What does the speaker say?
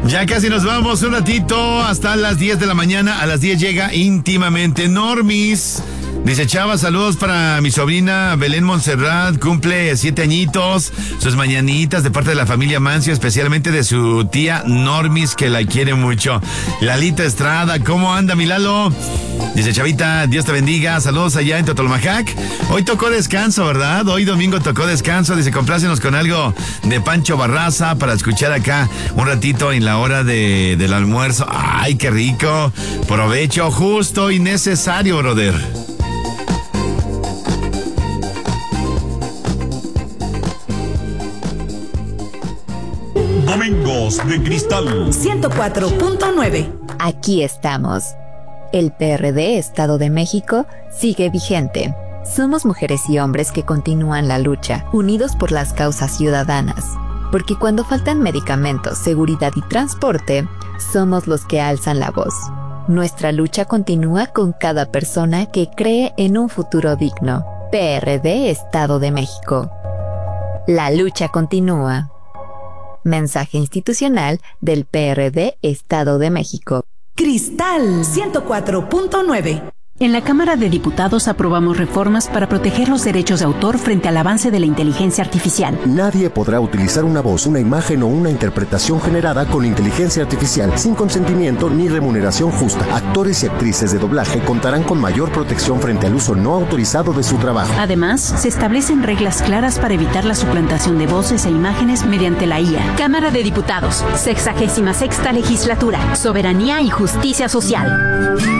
Ya casi nos vamos un ratito hasta las 10 de la mañana. A las 10 llega Íntimamente Normis. Dice Chava, saludos para mi sobrina Belén Montserrat, cumple 7 añitos, sus mañanitas de parte de la familia Mancio, especialmente de su tía Normis, que la quiere mucho. Lalita Estrada, ¿cómo anda mi Lalo? Dice Chavita, Dios te bendiga, saludos allá en Totolmajac. Hoy tocó descanso, ¿verdad? Hoy domingo tocó descanso, dice complácenos con algo de Pancho Barraza para escuchar acá un ratito en la hora del almuerzo. ¡Ay, qué rico! Provecho justo y necesario, brother. Domingos de Cristal 104.9. Aquí estamos. El PRD Estado de México sigue vigente. Somos mujeres y hombres que continúan la lucha, unidos por las causas ciudadanas. Porque cuando faltan medicamentos, seguridad y transporte, somos los que alzan la voz. Nuestra lucha continúa con cada persona que cree en un futuro digno. PRD Estado de México. La lucha continúa. Mensaje institucional del PRD Estado de México. Cristal 104.9. En la Cámara de Diputados aprobamos reformas para proteger los derechos de autor frente al avance de la inteligencia artificial. Nadie podrá utilizar una voz, una imagen o una interpretación generada con inteligencia artificial sin consentimiento ni remuneración justa. Actores y actrices de doblaje contarán con mayor protección frente al uso no autorizado de su trabajo. Además, se establecen reglas claras para evitar la suplantación de voces e imágenes mediante la IA. Cámara de Diputados, 66ª legislatura, Soberanía y Justicia Social.